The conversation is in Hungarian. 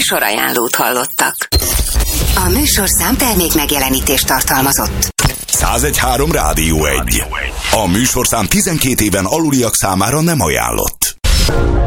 műsorajánlót hallottak. A műsorszám termék megjelenítést tartalmazott. 101.3 Rádió 1. A műsorszám 12 éven aluliak számára nem ajánlott.